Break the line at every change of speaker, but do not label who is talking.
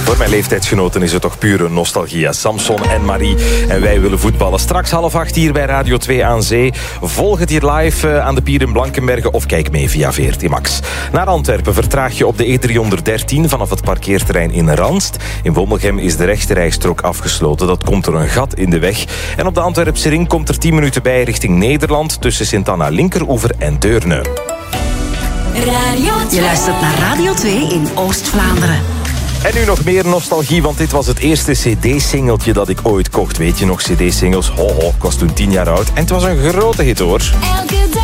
Voor mijn leeftijdsgenoten is het toch pure nostalgie. Samson en Marie en wij willen voetballen. Straks 7:30 hier bij Radio 2 aan Zee. Volg het hier live aan de pier in Blankenberge of kijk mee via VRT Max. Naar Antwerpen vertraag je op de E313 vanaf het parkeerterrein in Ranst. In Womelgem is de rechterrijstrook afgesloten. Dat komt door een gat in de weg. En op de Antwerpse ring komt er 10 minuten bij richting Nederland tussen Sint-Anna Linkeroever en Deurne.
Je luistert naar Radio 2 in Oost-Vlaanderen.
En nu nog meer nostalgie, want dit was het eerste cd-singeltje dat ik ooit kocht. Weet je nog, cd-singles? Ho, ik was toen 10 jaar oud. En het was een grote hit, hoor.